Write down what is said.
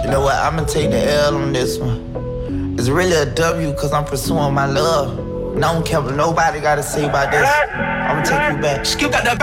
You know what? I'ma take the L on this one. It's really a W cause I'm pursuing my love. And I don't care what nobody gotta say about this. I'ma take you back. Skip got that